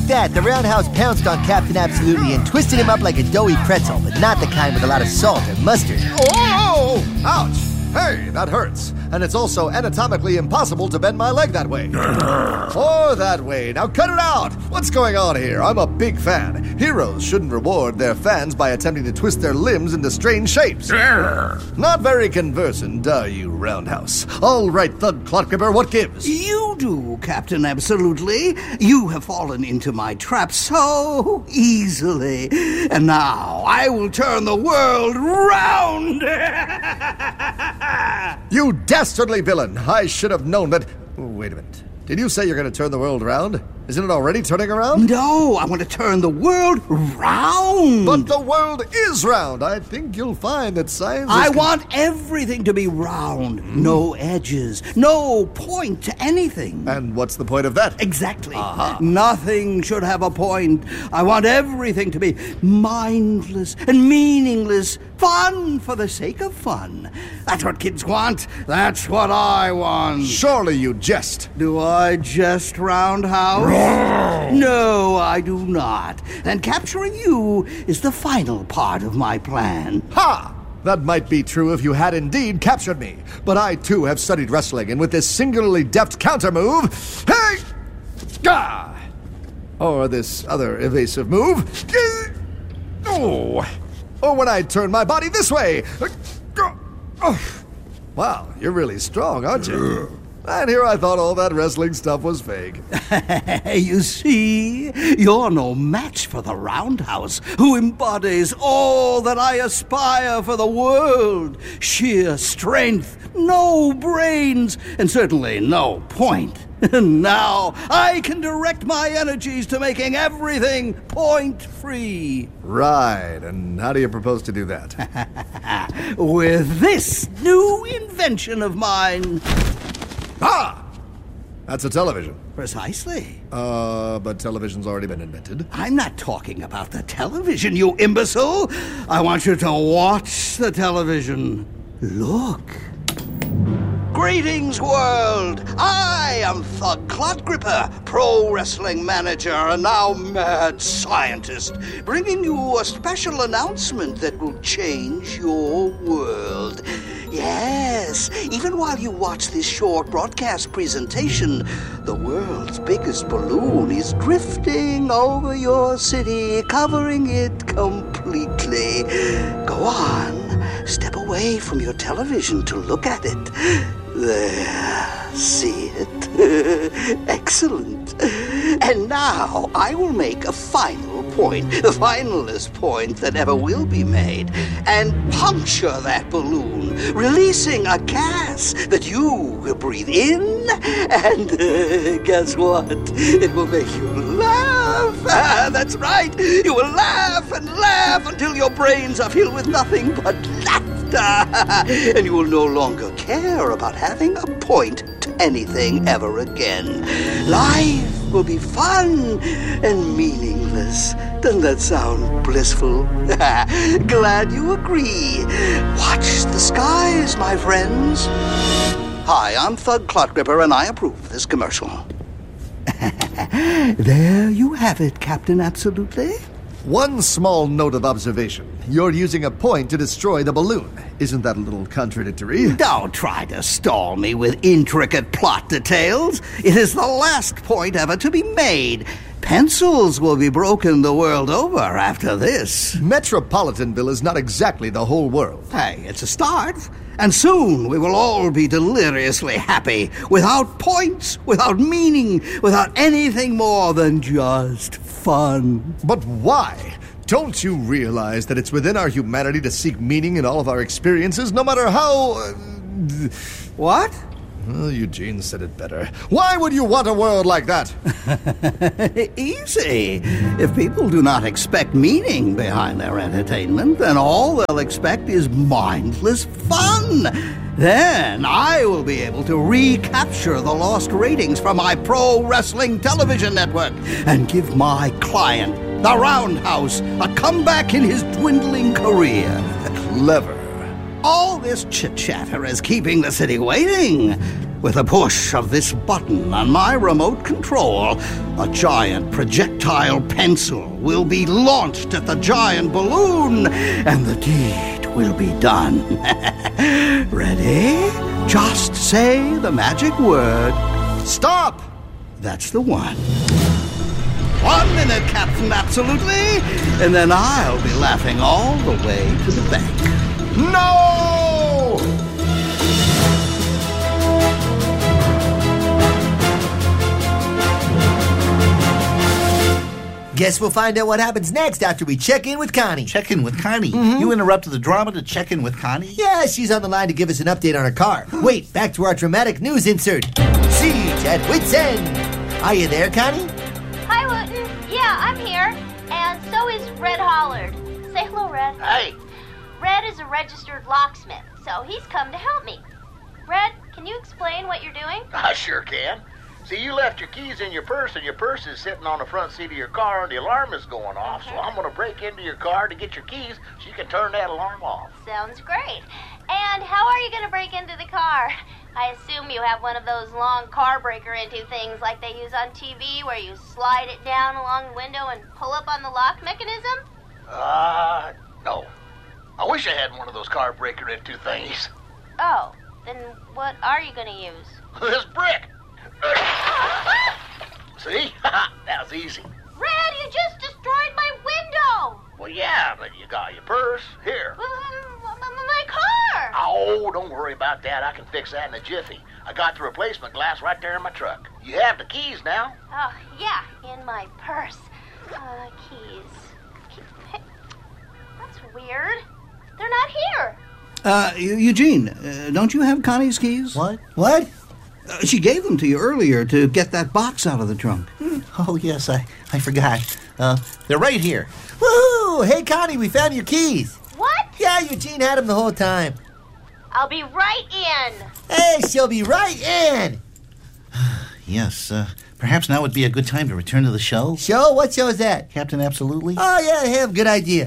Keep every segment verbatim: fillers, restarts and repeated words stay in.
that, the Roundhouse pounced on Captain Absolutely and twisted him up like a doughy pretzel, but not the kind with a lot of salt or mustard. Oh! Ouch! Hey, that hurts. And it's also anatomically impossible to bend my leg that way. Or that way. Now cut it out! What's going on here? I'm a big fan. Heroes shouldn't reward their fans by attempting to twist their limbs into strange shapes. Not very conversant, are you, Roundhouse? All right, Thug Clotgripper, what gives? You do, Captain Absolutely. You have fallen into my trap so easily. And now I will turn the world round. You dastardly villain! I should have known that... Oh, wait a minute. Did you say you're going to turn the world around? Isn't it already turning around? No, I want to turn the world round. But the world is round. I think you'll find that science is... I want everything to be round. Mm. No edges. No point to anything. And what's the point of that? Exactly. Uh-huh. Nothing should have a point. I want everything to be mindless and meaningless. Fun for the sake of fun. That's what kids want. That's what I want. Surely you jest. Do I jest, Roundhouse? No, I do not. And capturing you is the final part of my plan. Ha! That might be true if you had indeed captured me. But I, too, have studied wrestling, and with this singularly deft counter-move... Hey! Gah! Or this other evasive move... Oh! Or when I turn my body this way... Oh. Wow, you're really strong, aren't you? And here I thought all that wrestling stuff was fake. You see, you're no match for the Roundhouse, who embodies all that I aspire for the world. Sheer strength, no brains, and certainly no point. And now I can direct my energies to making everything point-free. Right, and how do you propose to do that? With this new invention of mine... Ah! That's a television. Precisely. Uh, but television's already been invented. I'm not talking about the television, you imbecile. I want you to watch the television. Look. Greetings, world! I am Thug Clotgripper, pro wrestling manager and now mad scientist, bringing you a special announcement that will change your world. Yes, even while you watch this short broadcast presentation, the world's biggest balloon is drifting over your city, covering it completely. Go on, step away from your television to look at it. There, see it? Excellent. And now I will make a final point, the finalest point that ever will be made, and puncture that balloon, releasing a gas that you will breathe in, and uh, guess what? It will make you laugh. Ah, that's right. You will laugh and laugh until your brains are filled with nothing but laughter. And you will no longer care about having a point to anything ever again. Life will be fun and meaningless. Doesn't that sound blissful? Glad you agree. Watch the skies, my friends. Hi, I'm Thug Clotgripper, and I approve this commercial. There you have it, Captain Absolutely. One small note of observation. You're using a point to destroy the balloon. Isn't that a little contradictory? Don't try to stall me with intricate plot details. It is the last point ever to be made. Pencils will be broken the world over after this. Metropolitanville is not exactly the whole world. Hey, it's a start. And soon we will all be deliriously happy, without points, without meaning, without anything more than just fun. But why? Don't you realize that it's within our humanity to seek meaning in all of our experiences, no matter how... Uh, what? Well, Eugene said it better. Why would you want a world like that? Easy. If people do not expect meaning behind their entertainment, then all they'll expect is mindless fun. Then I will be able to recapture the lost ratings from my pro wrestling television network and give my client, the Roundhouse, a comeback in his dwindling career. Clever. All this chit-chatter is keeping the city waiting. With a push of this button on my remote control, a giant projectile pencil will be launched at the giant balloon, and the deed will be done. Ready? Just say the magic word. Stop! That's the one. One minute, Captain Absolutely, and then I'll be laughing all the way to the bank. No! Guess we'll find out what happens next after we check in with Connie. Check in with Connie? Mm-hmm. You interrupted the drama to check in with Connie? Yeah, she's on the line to give us an update on her car. Wait, back to our dramatic news insert. Siege at Wits End. Are you there, Connie? Hi, Wooten. Yeah, I'm here. And so is Red Hollard. Say hello, Red. Hey. Red is a registered locksmith, so he's come to help me. Red, can you explain what you're doing? I sure can. See, you left your keys in your purse, and your purse is sitting on the front seat of your car, and the alarm is going off. Okay. So I'm going to break into your car to get your keys so you can turn that alarm off. Sounds great. And how are you going to break into the car? I assume you have one of those long car breaker into things like they use on T V where you slide it down along the window and pull up on the lock mechanism? Uh, no. I wish I had one of those car breaker into thingies. Oh, then what are you going to use? This brick. See? That was easy. Red, you just destroyed my window! Well, yeah, but you got your purse. Here. My car! Oh, don't worry about that. I can fix that in a jiffy. I got the replacement glass right there in my truck. You have the keys now. Oh, yeah, in my purse. Uh, keys. Key- That's weird. They're not here. Uh, Eugene, uh, don't you have Connie's keys? What? What? Uh, she gave them to you earlier to get that box out of the trunk. Oh, yes, I, I forgot. Uh, they're right here. Woohoo! Hey, Connie, we found your keys. What? Yeah, Eugene had them the whole time. I'll be right in. Hey, she'll be right in. Yes, uh, perhaps now would be a good time to return to the show. Show? What show is that? Captain Absolutely? Oh, yeah, him. Good idea.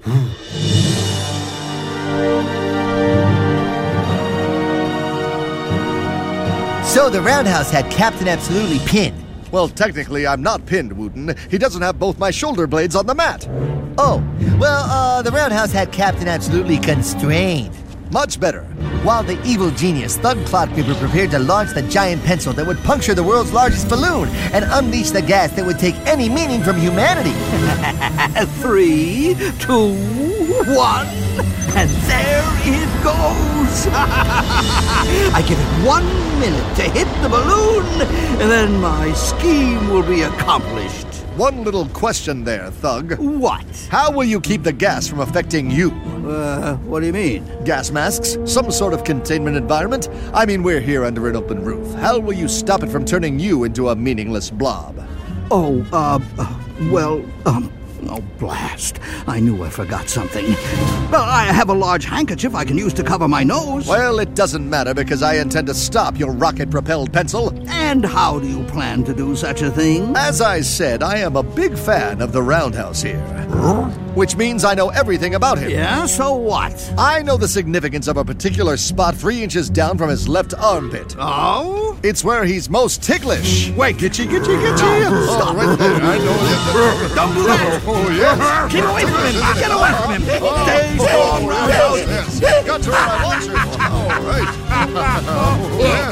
So the Roundhouse had Captain Absolutely pinned. Well, technically, I'm not pinned, Wooten. He doesn't have both my shoulder blades on the mat. Oh, well, uh, the Roundhouse had Captain Absolutely constrained. Much better. While the evil genius, Thug Clotgripper, prepared to launch the giant pencil that would puncture the world's largest balloon and unleash the gas that would take any meaning from humanity. Three, two, one, and there it goes. I give it one minute to hit the balloon, and then my scheme will be accomplished. One little question there, Thug. What? How will you keep the gas from affecting you? Uh, what do you mean? Gas masks? Some sort of containment environment? I mean, we're here under an open roof. How will you stop it from turning you into a meaningless blob? Oh, uh, uh well, um, oh, blast. I knew I forgot something. Well, I have a large handkerchief I can use to cover my nose. Well, it doesn't matter because I intend to stop your rocket-propelled pencil. And how do you plan to do such a thing? As I said, I am a big fan of the Roundhouse here. Which means I know everything about him. Yeah, so what? I know the significance of a particular spot three inches down from his left armpit. Oh? It's where he's most ticklish. Wait, gitchy, gitchy, gitchy. No, Stop. right there. I know. Don't do that. Oh, yes. Keep away from him. Get away from him. Oh, Stay strong, oh, Roundhouse. yes, yes. Got to where I want you. All right. Oh, yes.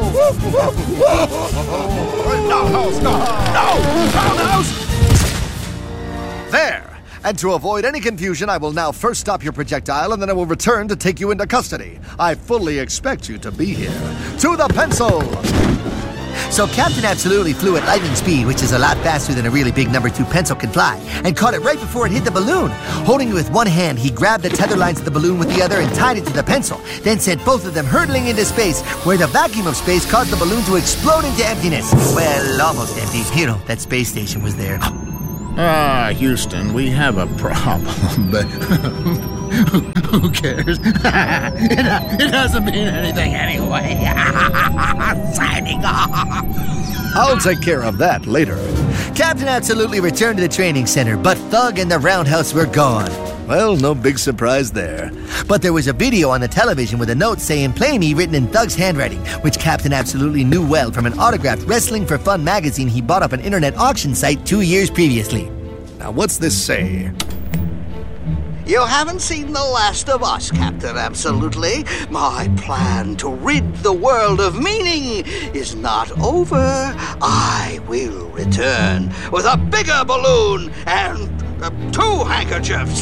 No, no, no, Roundhouse. There. And to avoid any confusion, I will now first stop your projectile, and then I will return to take you into custody. I fully expect you to be here. To the pencil! So Captain Absolutely flew at lightning speed, which is a lot faster than a really big number two pencil can fly, and caught it right before it hit the balloon. Holding it with one hand, he grabbed the tether lines of the balloon with the other and tied it to the pencil, then sent both of them hurtling into space, where the vacuum of space caused the balloon to explode into emptiness. Well, almost empty. You know, that space station was there. Ah, Houston, we have a problem, but who cares? it, it doesn't mean anything anyway. Signing off. I'll take care of that later. Captain Absolutely returned to the training center, but Thug and the Roundhouse were gone. Well, no big surprise there. But there was a video on the television with a note saying "Play Me" written in Thug's handwriting, which Captain absolutely knew well from an autographed Wrestling for Fun magazine he bought off an internet auction site two years previously. Now, what's this say? You haven't seen the last of us, Captain Absolutely. My plan to rid the world of meaning is not over. I will return with a bigger balloon and uh, two handkerchiefs.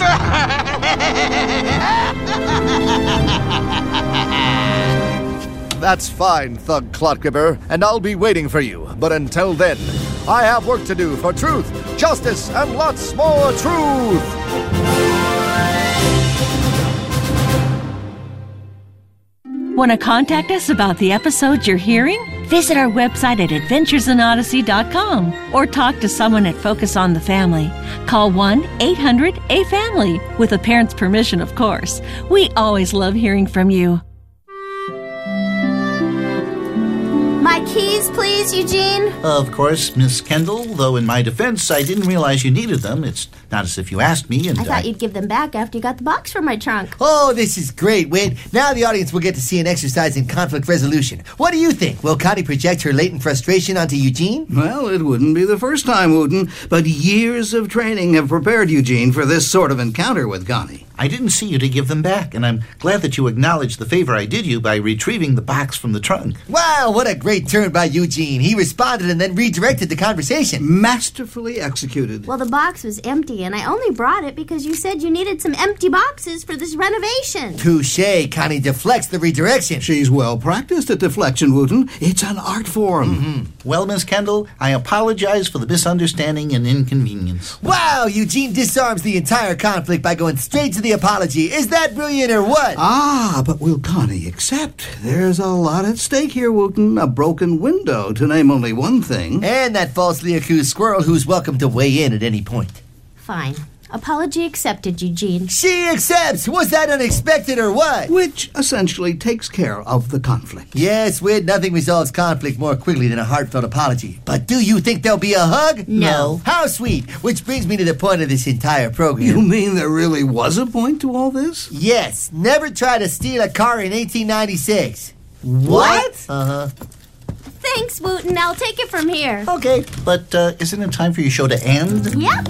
That's fine, Thug Clotgripper, and I'll be waiting for you. But until then, I have work to do for truth, justice, and lots more truth! Want to contact us about the episodes you're hearing? Visit our website at adventures in odyssey dot com or talk to someone at Focus on the Family. Call one eight hundred A family, with a parent's permission, of course. We always love hearing from you. My keys, please, Eugene. Of course, Miss Kendall, though in my defense, I didn't realize you needed them. It's not as if you asked me, and I thought you'd give them back after you got the box from my trunk. Oh, this is great, Wade. Now the audience will get to see an exercise in conflict resolution. What do you think? Will Connie project her latent frustration onto Eugene? Well, it wouldn't be the first time, Wooten, but years of training have prepared Eugene for this sort of encounter with Connie. I didn't see you to give them back, and I'm glad that you acknowledged the favor I did you by retrieving the box from the trunk. Wow, what a great turn by Eugene. He responded and then redirected the conversation. Masterfully executed. Well, the box was empty, and I only brought it because you said you needed some empty boxes for this renovation. Touche. Connie deflects the redirection. She's well practiced at deflection, Wooten. It's an art form. Mm-hmm. Well, Miss Kendall, I apologize for the misunderstanding and inconvenience. Wow, Eugene disarms the entire conflict by going straight to the apology. Is that brilliant or what? Ah, but will Connie accept? There's a lot at stake here, Wooten. A broken window, to name only one thing. And that falsely accused squirrel who's welcome to weigh in at any point. Fine. Apology accepted, Eugene. She accepts! Was that unexpected or what? Which essentially takes care of the conflict. Yes, Wid, nothing resolves conflict more quickly than a heartfelt apology. But do you think there'll be a hug? No. How sweet! Which brings me to the point of this entire program. You mean there really was a point to all this? Yes. Never try to steal a car in eighteen ninety-six. What? Uh-huh. Thanks, Wooten. I'll take it from here. Okay, but uh, isn't it time for your show to end? Yep.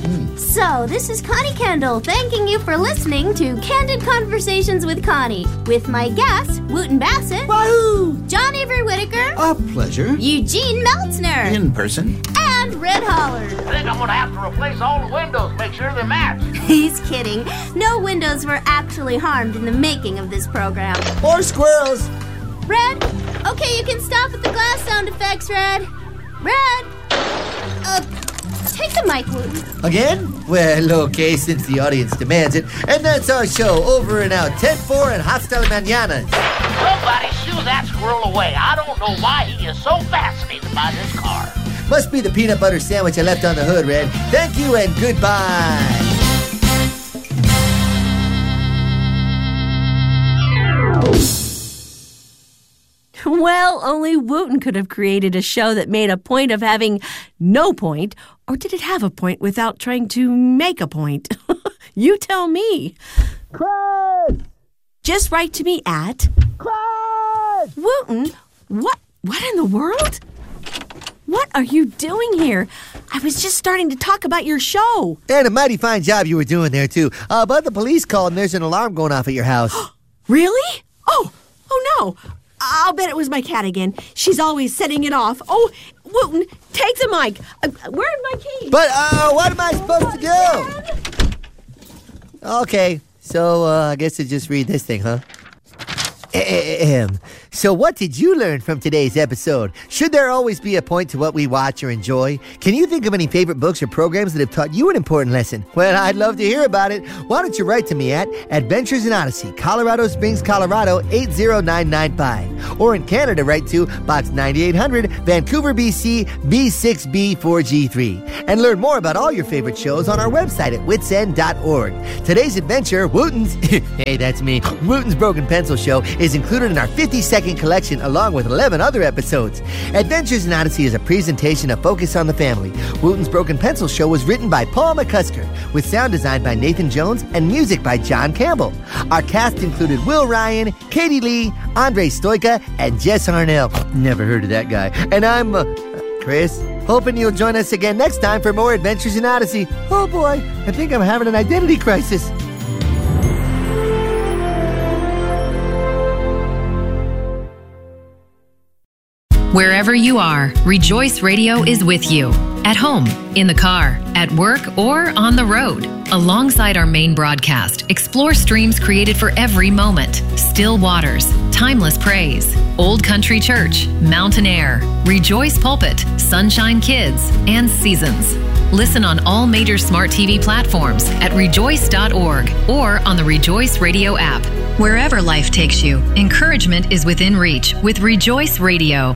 So, this is Connie Kendall thanking you for listening to Candid Conversations with Connie, with my guests, Wooten Bassett, Wahoo! John Avery Whitaker, A pleasure. Eugene Meltzner, In person. and Red Holler. I think I'm gonna have to replace all the windows, make sure they match. He's kidding. No windows were actually harmed in the making of this program. Or squirrels. Red? Okay, you can stop with the glass sound effects, Red. Red? Uh, take the mic, Wooten. Again? Well, okay, since the audience demands it. And that's our show. Over and out. ten four and hasta la mañana. Somebody shoo that squirrel away. I don't know why he is so fascinated by this car. Must be the peanut butter sandwich I left on the hood, Red. Thank you and goodbye. Well, only Wooten could have created a show that made a point of having no point, or did it have a point without trying to make a point? You tell me. Craig! Just write to me at... Craig! Wooten, what, what in the world? What are you doing here? I was just starting to talk about your show. And a mighty fine job you were doing there, too. Uh, but the police called and there's an alarm going off at your house. Really? Oh, oh no. I'll bet it was my cat again. She's always setting it off. Oh, Wooten, take the mic. Uh, where are my keys? But, uh, what am I supposed to do? Okay, so, uh, I guess to just read this thing, huh? Ahem. So what did you learn from today's episode? Should there always be a point to what we watch or enjoy? Can you think of any favorite books or programs that have taught you an important lesson? Well, I'd love to hear about it. Why don't you write to me at Adventures in Odyssey, Colorado Springs, Colorado eight zero nine nine five. Or in Canada, write to Box ninety-eight hundred, Vancouver, B C, B six B four G three. And learn more about all your favorite shows on our website at wits end dot org. Today's adventure, Wooten's, hey, that's me, Wooten's Broken Pencil Show, is included in our fifty-second second collection along with eleven other episodes. Adventures in Odyssey is a presentation of Focus on the Family. Wooten's Broken Pencil Show was written by Paul McCusker, with sound design by Nathan Jones and music by John Campbell. Our cast included Will Ryan, Katie Lee, Andre Stoika, and Jess Arnell. Never heard of that guy. And I'm, uh, Chris, hoping you'll join us again next time for more Adventures in Odyssey. Oh boy, I think I'm having an identity crisis. Wherever you are, Rejoice Radio is with you. At home, in the car, at work, or on the road. Alongside our main broadcast, explore streams created for every moment. Still Waters, Timeless Praise, Old Country Church, Mountain Air, Rejoice Pulpit, Sunshine Kids, and Seasons. Listen on all major smart T V platforms at rejoice dot org or on the Rejoice Radio app. Wherever life takes you, encouragement is within reach with Rejoice Radio.